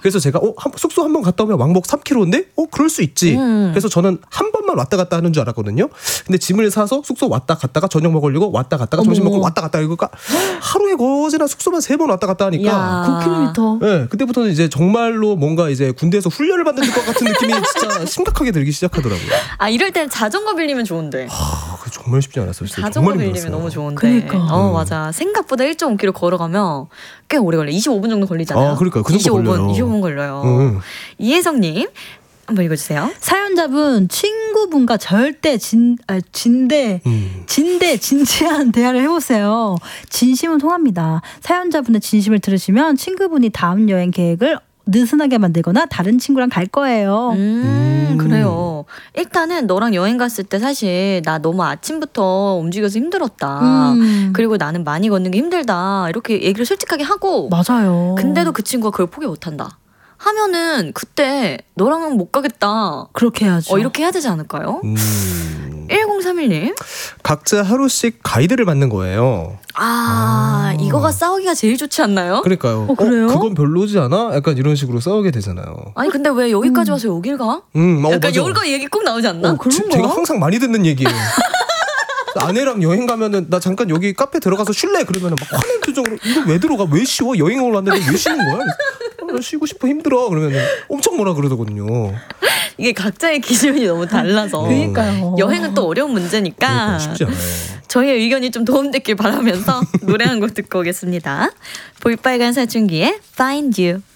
그래서 제가 숙소 한 번 갔다 오면 왕복 3km인데 그럴 수 있지. 그래서 저는 한 번만 왔다 갔다 하는 줄 알았거든요. 근데 짐을 사서 숙소 왔다 갔다가 저녁 먹으려고 왔다 갔다가 점심 먹고 왔다 갔다 이거가 하루에 거지나 숙소만 3번 왔다 갔다 하니까 9km. 네, 그때부터는 이제 정말로 뭔가 이제 군대에서 훈련을 받는 것 같은 느낌이 진짜 심각하게 들기 시작하더라고요. 아, 이럴 땐 자전거 빌리면 좋은데. 그거 정말 쉽지 않았어요. 진짜 자전거 정말 빌리면 힘들었어요. 너무 좋은데. 그러니까. 맞아. 생각보다 1.5km 걸어가면 꽤 오래 걸려. 25분 정도 걸리잖아요. 그러니까요. 그 정도 25분, 걸려요. 25분 걸려요. 이혜성님. 한번 읽어주세요. 사연자분 친구분과 절대 진지한 대화를 해보세요. 진심은 통합니다. 사연자분의 진심을 들으시면 친구분이 다음 여행 계획을 느슨하게 만들거나 다른 친구랑 갈 거예요. 그래요. 일단은 너랑 여행 갔을 때 사실 나 너무 아침부터 움직여서 힘들었다. 그리고 나는 많이 걷는 게 힘들다. 이렇게 얘기를 솔직하게 하고. 맞아요. 근데도 그 친구가 그걸 포기 못한다 하면은 그때 너랑은 못 가겠다. 그렇게 해야죠. 이렇게 해야 되지 않을까요? 1031님. 각자 하루씩 가이드를 받는 거예요. 이거가 싸우기가 제일 좋지 않나요? 그러니까요. 그래요? 그건 별로지 않아? 약간 이런 식으로 싸우게 되잖아요. 아니 근데 왜 여기까지 와서 여길 가? 맞아. 약간 여기가 얘기 꼭 나오지 않나? 제가 항상 많이 듣는 얘기예요. 아내랑 여행 가면은 나 잠깐 여기 카페 들어가서 쉴래 그러면은 막 화낸 표정으로 이거 왜 들어가? 왜 쉬워? 여행을 왔는데 왜 쉬는 거야? 쉬고 싶어 힘들어 그러면은 엄청 뭐라 그러더군요. 이게 각자의 기준이 너무 달라서. 그러니까요. 여행은 또 어려운 문제니까. 그러니까 쉽지 않아요. 저희의 의견이 좀 도움됐길 바라면서 노래 한 곡 듣고 오겠습니다. 볼빨간 사춘기의 Find You.